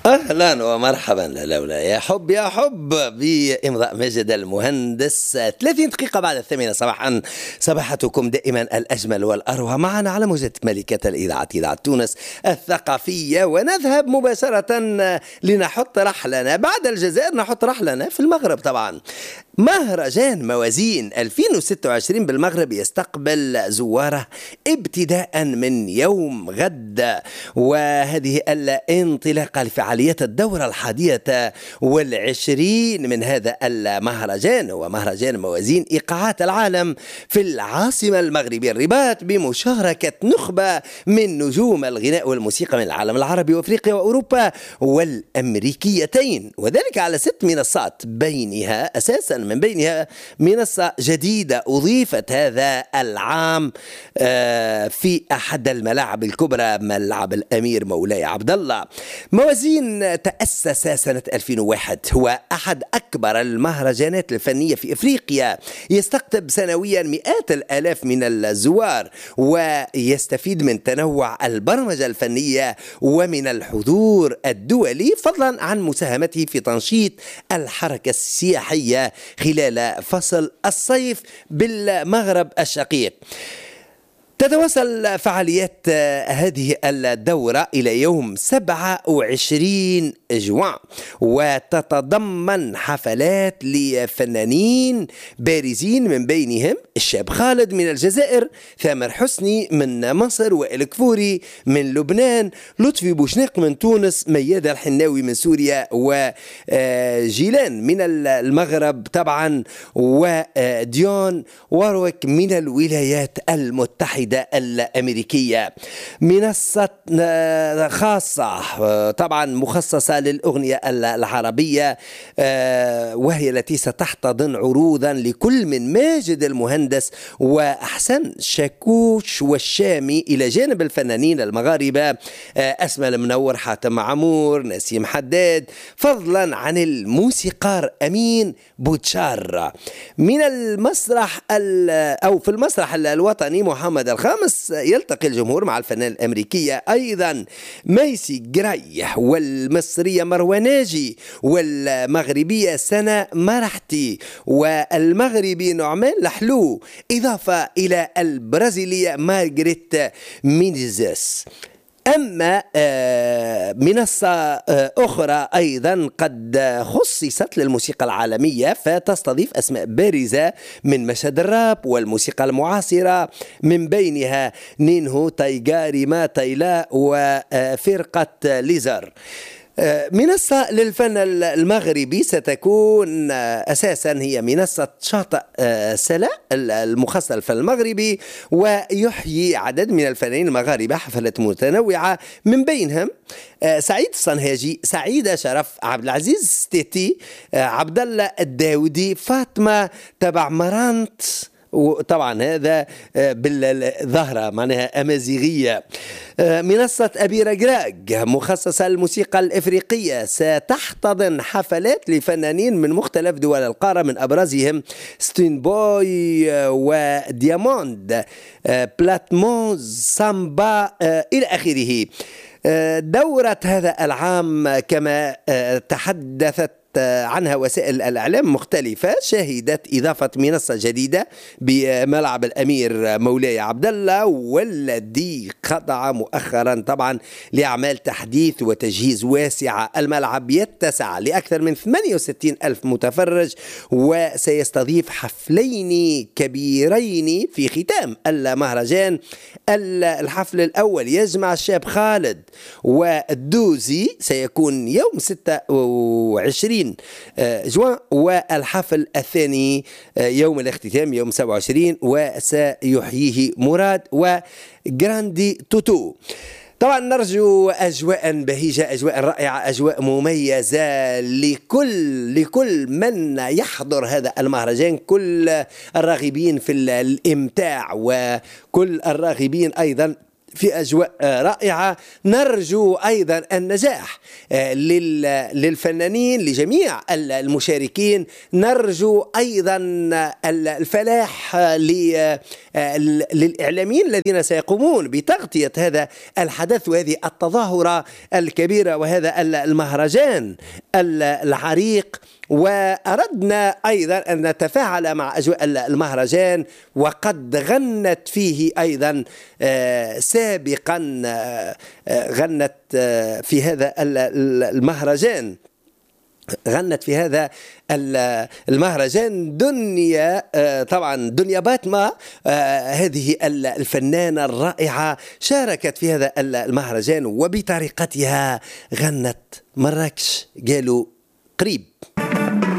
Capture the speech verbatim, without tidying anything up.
أهلا ومرحبا، لولا يا حب يا حب بإمضاء ماجد المهندس. ثلاثين دقيقة بعد الثامنة صباحا، صباحتكم دائما الأجمل والأروع معنا على موجة ملكة الإذاعة، إذاعة تونس الثقافية. ونذهب مباشرة لنحط رحلنا بعد الجزائر، نحط رحلنا في المغرب. طبعا مهرجان موازين ألفين وستة وعشرين بالمغرب يستقبل زواره ابتداء من يوم غد، وهذه الانطلاقة لفعاليات الدورة الحادية والعشرين من هذا المهرجان. ومهرجان موازين إيقاعات العالم في العاصمة المغربية الرباط، بمشاركة نخبة من نجوم الغناء والموسيقى من العالم العربي وأفريقيا وأوروبا والأمريكيتين، وذلك على ست منصات، بينها أساسا من بينها منصة جديدة أضيفت هذا العام في أحد الملاعب الكبرى، ملعب الأمير مولاي عبد الله. موازين تأسس سنة ألفين وواحد، هو أحد أكبر المهرجانات الفنية في إفريقيا، يستقطب سنويا مئات الآلاف من الزوار، ويستفيد من تنوع البرمجة الفنية ومن الحضور الدولي، فضلا عن مساهمته في تنشيط الحركة السياحية خلال فصل الصيف بالمغرب الشقيق. تتواصل فعاليات هذه الدورة إلى يوم سبعة وعشرين جوان، وتتضمن حفلات لفنانين بارزين من بينهم الشاب خالد من الجزائر، ثامر حسني من مصر، وائل كفوري من لبنان، لطفي بوشناق من تونس، ميادة الحناوي من سوريا، وجيلان من المغرب طبعا، وديون وارويك من الولايات المتحدة الأمريكية. منصة خاصة طبعا مخصصة للأغنية العربية، وهي التي ستحتضن عروضا لكل من ماجد المهندس وأحسن شاكوش والشامي، إلى جانب الفنانين المغاربة أسماء المنور، حاتم عمور، نسيم حداد، فضلا عن الموسيقار أمين بوتشار. من المسرح أو في المسرح الوطني محمد الخامس يلتقي الجمهور مع الفنان الأمريكية أيضا ميسي جرايح، والمصرية مروى ناجي، والمغربية سنة مرحتي، والمغربي نعمان لحلو، إضافة إلى البرازيلية مارغريت مينيزيس. أما منصة أخرى أيضا قد خصصت للموسيقى العالمية، فتستضيف أسماء بارزة من مشهد الراب والموسيقى المعاصرة، من بينها نينهو، تايغاري، ما تايلا، وفرقة ليزر. منصة للفن المغربي ستكون أساسا هي منصة شاطئ سلا المخصصة للفن المغربي، ويحيي عدد من الفنانين المغاربة حفلات متنوعة، من بينهم سعيد الصنهاجي، سعيدة شرف، عبد العزيز ستيتي، عبد الله الداودي، فاطمة تبع مرانت، وطبعا هذا بالظاهرة معناها أمازيغية. منصة أبي رقراق مخصصة للموسيقى الإفريقية، ستحتضن حفلات لفنانين من مختلف دول القارة، من أبرزهم ستين بوي ودياموند، بلاتموز، سامبا، إلى آخره. دورة هذا العام كما تحدثت عنها وسائل الإعلام مختلفة، شهدت إضافة منصة جديدة بملعب الأمير مولاي عبد الله، والذي خضع مؤخرا طبعا لأعمال تحديث وتجهيز واسعة. الملعب يتسع لأكثر من ثمانية وستين ألف متفرج، وسيستضيف حفلين كبيرين في ختام المهرجان. الحفل الأول يجمع الشاب خالد والدوزي، سيكون يوم ستة وعشرين جوان، والحفل الثاني يوم الاختتام يوم سبعة وعشرين، وسيحييه مراد وجراندي توتو. طبعا نرجو أجواء بهيجة، أجواء رائعة، أجواء مميزة لكل لكل من يحضر هذا المهرجان، كل الراغبين في الإمتاع، وكل الراغبين أيضا في أجواء رائعة. نرجو أيضا النجاح للفنانين لجميع المشاركين، نرجو أيضا الفلاح للإعلاميين الذين سيقومون بتغطية هذا الحدث وهذه التظاهرة الكبيرة وهذا المهرجان العريق. وأردنا أيضا أن نتفاعل مع أجواء المهرجان، وقد غنت فيه أيضا سابقا غنت في هذا المهرجان غنت في هذا المهرجان دنيا، طبعا دنيا باتما، هذه الفنانة الرائعة شاركت في هذا المهرجان وبطريقتها غنت مراكش قالوا قريب.